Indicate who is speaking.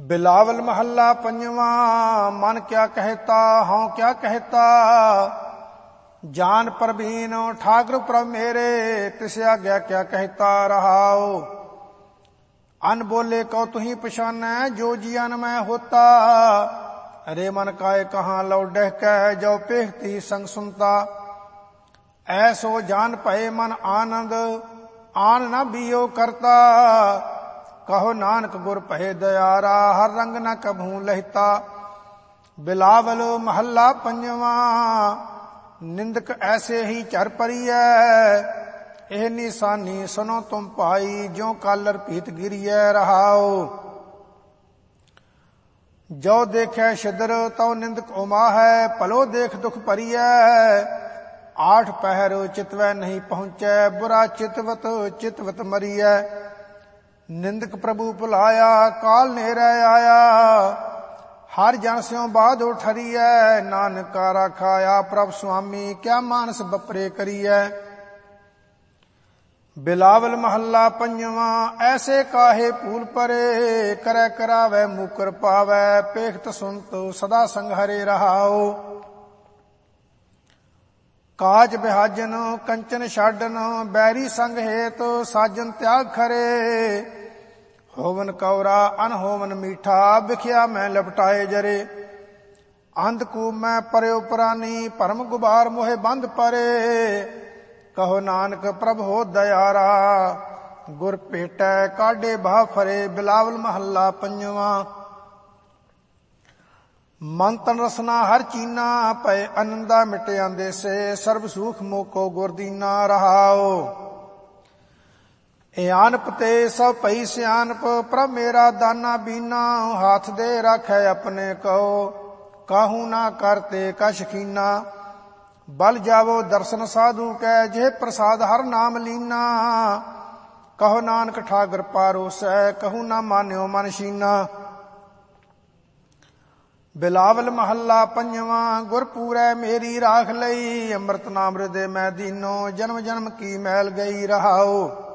Speaker 1: बिलावल महला पंजवा। मन क्या कहता हूँ क्या कहता, जान प्रवीण ठाकुर प्रभ मेरे, तिस आज्ञा क्या कहता रहाओ। अन बोले कहो तुही पछानै, जो जियन में होता, अरे मन काय कहाँ लौ डह कह, जो पेखती संग सुनता। ऐसो जान पए मन आनंद, आन न बियो करता, कहो नानक गुर पहे दयारा, हर रंग न कभू लहिता। बिलावल महला पंजवा। निंदक ऐसे ही चर परिय, एह निशानी सुनो तुम पाई, ज्यों कालर पीत गिरिय रहाओ। जो देखे शिदर तो निंदक उमा है, पलो देख दुख परिय, आठ पहर चितवै नहीं पहुंचे, बुरा चितवत चितवत मरिय। निंदक प्रभु बुलाया, काल नेरे आया, हर जन स्यों बाद उठरिय। नानक का राखाया प्रभ स्वामी, क्या मानस बपरे करिय। बिलावल महला पंजवा। ऐसे काहे फूल परे, करे करावे मुकर पावे, पेखत सुनत सदा संग हरे रहाओ। काज बिहाजन कंचन छाडन, बैरी संग हेत साजन त्याग खरे। होवन कौरा अनहोवन मीठा, बिखिया में लपटाए जरे। अंधकूप में पर्यो पुरानी, परम गुबार मोहे बंद परे। कहो नानक प्रभ हो दयारा, गुर पेटै काडे बाह फरे। बिलावल महला पंजवा। मन तन रसना हर चीना, पय आनंदा मिटे आंदे से, सर्व सुख मोको गुर दीना रहाओ। आनप ते सब पई सियानप, प्रभ मेरा दाना बीना, हाथ दे राखै अपने कहो, काहू ना करते कछ कीना। बल जावो दर्शन साधु कै, जे प्रसाद हर नाम लीना। कहो नानक ठाकर पारोसै, कहू ना मान्यो मन शीना। बिलावल महला पंजवा। गुर पूरै मेरी राख लई, अमृत नाम हृदय मैं दीनो, जन्म जन्म की मैल गई रहाओ।